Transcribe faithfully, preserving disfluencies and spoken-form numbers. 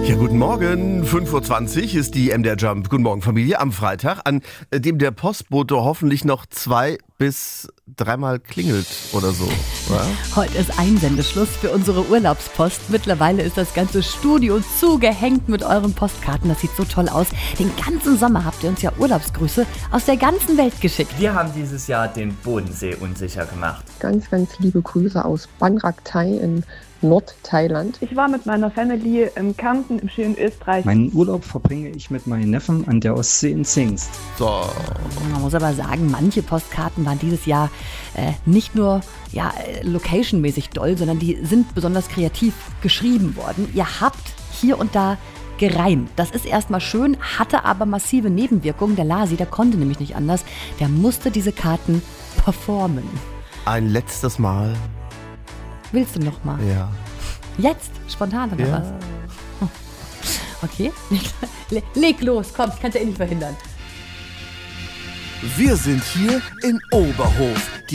Ja, guten Morgen. fünf Uhr zwanzig ist die M D R Jump. Guten Morgen, Familie. Am Freitag, an dem der Postbote hoffentlich noch zwei bis dreimal klingelt oder so. Oder? Heute ist Einsendeschluss für unsere Urlaubspost. Mittlerweile ist das ganze Studio zugehängt mit euren Postkarten. Das sieht so toll aus. Den ganzen Sommer habt ihr uns ja Urlaubsgrüße aus der ganzen Welt geschickt. Wir haben dieses Jahr den Bodensee unsicher gemacht. Ganz, ganz liebe Grüße aus Banrak Thai in Nordthailand. Ich war mit meiner Family im Kärnten im schönen Österreich. Meinen Urlaub verbringe ich mit meinen Neffen an der Ostsee in Zingst. So. Man muss aber sagen, manche Postkarten waren dieses Jahr äh, nicht nur ja, locationmäßig doll, sondern die sind besonders kreativ geschrieben worden. Ihr habt hier und da gereimt. Das ist erstmal schön, hatte aber massive Nebenwirkungen. Der Lasi, der konnte nämlich nicht anders. Der musste diese Karten performen. Ein letztes Mal. Willst du noch mal? Ja. Jetzt? Spontan oder Ja. was? Okay, leg, leg los, komm, ich kann es ja eh nicht verhindern. Wir sind hier in Oberhof.